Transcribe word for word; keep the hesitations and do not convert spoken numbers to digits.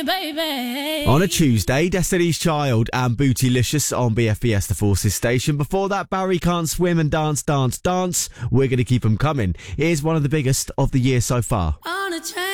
you, baby. On a Tuesday, Destiny's Child and Bootylicious on B F B S The Forces station. Before that, Barry Can't Swim and Dance, Dance, Dance. We're going to keep them coming. Here's one of the biggest of the year so far. On a train.